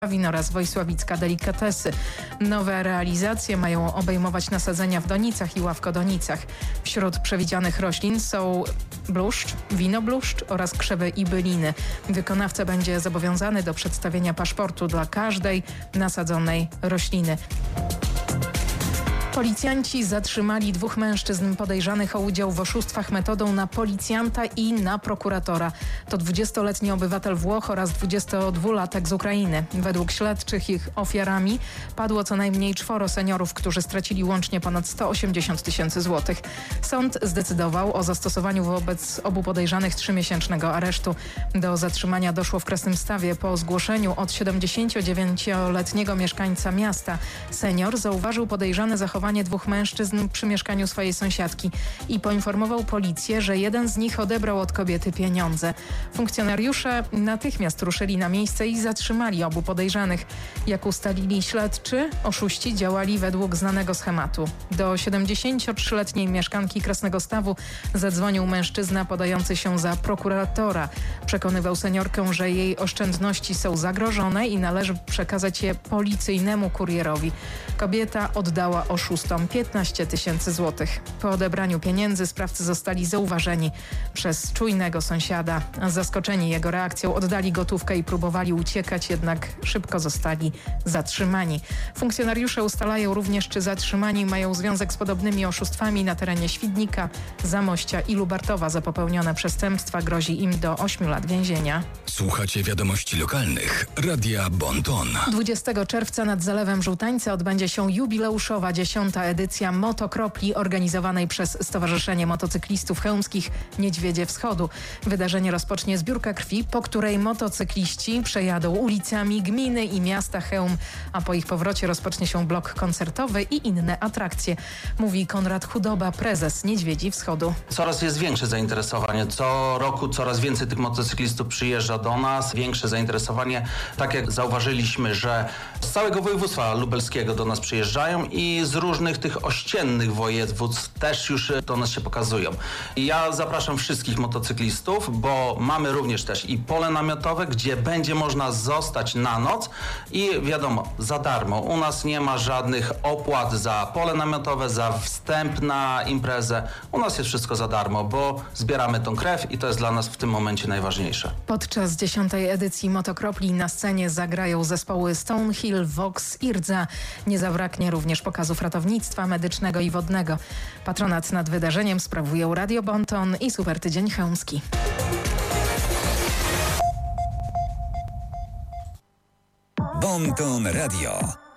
Win oraz Wojsławicka Delikatesy. Nowe realizacje mają obejmować nasadzenia w donicach i ławkodonicach. Wśród przewidzianych roślin są bluszcz, winobluszcz oraz krzewy i byliny. Wykonawca będzie zobowiązany do przedstawienia paszportu dla każdej nasadzonej rośliny. Policjanci zatrzymali 2 mężczyzn podejrzanych o udział w oszustwach metodą na policjanta i na prokuratora. To 20-letni obywatel Włoch oraz 22-latek z Ukrainy. Według śledczych ich ofiarami padło co najmniej 4 seniorów, którzy stracili łącznie ponad 180 000 złotych. Sąd zdecydował o zastosowaniu wobec obu podejrzanych 3-miesięcznego aresztu. Do zatrzymania doszło w Krasnymstawie po zgłoszeniu od 79-letniego mieszkańca miasta. Senior zauważył podejrzane zachowanie 2 mężczyzn przy mieszkaniu swojej sąsiadki i poinformował policję, że jeden z nich odebrał od kobiety pieniądze. Funkcjonariusze natychmiast ruszyli na miejsce i zatrzymali obu podejrzanych. Jak ustalili śledczy, oszuści działali według znanego schematu. Do 73-letniej mieszkanki Krasnego-Stawu zadzwonił mężczyzna podający się za prokuratora. Przekonywał seniorkę, że jej oszczędności są zagrożone i należy przekazać je policyjnemu kurierowi. Kobieta oddała oszustom 15 000 złotych. Po odebraniu pieniędzy sprawcy zostali zauważeni przez czujnego sąsiada. Zaskoczeni jego reakcją oddali gotówkę i próbowali uciekać, jednak szybko zostali zatrzymani. Funkcjonariusze ustalają również, czy zatrzymani mają związek z podobnymi oszustwami na terenie Świdnika, Zamościa i Lubartowa. Za popełnione przestępstwa grozi im do 8 lat więzienia. Słuchacie wiadomości lokalnych Radia Bon-Ton. 20 czerwca nad Zalewem Żółtańca odbędzie się jubileuszowa 10. edycja Motokropli organizowanej przez Stowarzyszenie Motocyklistów Chełmskich Niedźwiedzie Wschodu. Wydarzenie rozpocznie zbiórka krwi, po której motocykliści przejadą ulicami gminy i miasta Chełm, a po ich powrocie rozpocznie się blok koncertowy i inne atrakcje. Mówi Konrad Chudoba, prezes Niedźwiedzi Wschodu. Coraz jest większe zainteresowanie. Co roku coraz więcej tych motocyklistów przyjeżdża do nas. Większe zainteresowanie. Tak jak zauważyliśmy, że z całego województwa lubelskiego do nas przyjeżdżają i z różnych tych ościennych województw też już do nas się pokazują. I ja zapraszam wszystkich motocyklistów, bo mamy również też i pole namiotowe, gdzie będzie można zostać na noc i wiadomo, za darmo. U nas nie ma żadnych opłat za pole namiotowe, za wstęp na imprezę. U nas jest wszystko za darmo, bo zbieramy tą krew i to jest dla nas w tym momencie najważniejsze. Podczas 10. edycji Motokropli na scenie zagrają zespoły Stonehill, Vox i Rdza. Nie zabraknie również pokazów ratownictwa medycznego i wodnego. Patronat nad wydarzeniem sprawują Radio Bon-Ton i Super Tydzień Chełmski. Bon-Ton Radio.